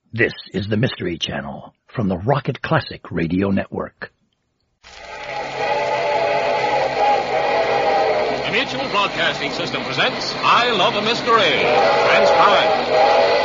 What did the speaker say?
This is the Mystery Channel from the Rocket Classic Radio Network. The Mutual Broadcasting System presents I Love a Mystery. Transcribed.